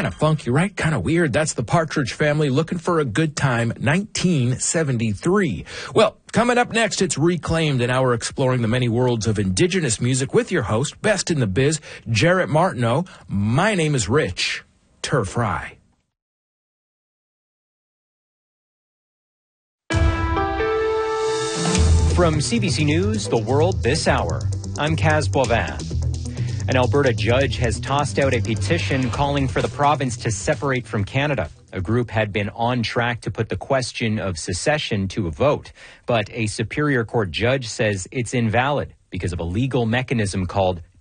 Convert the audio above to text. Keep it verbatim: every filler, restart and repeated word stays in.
Kind of funky, right? Kind of weird. That's the Partridge Family looking for a good time, nineteen seventy-three. Well, coming up next, it's Reclaimed, an hour exploring the many worlds of indigenous music with your host, best in the biz, Jarrett Martineau. My name is Rich Turf Fry. From C B C News, The World This Hour, I'm Kaz Boivin. An Alberta judge has tossed out a petition calling for the province to separate from Canada. A group had been on track to put the question of secession to a vote, but a Superior Court judge says it's invalid because of a legal mechanism called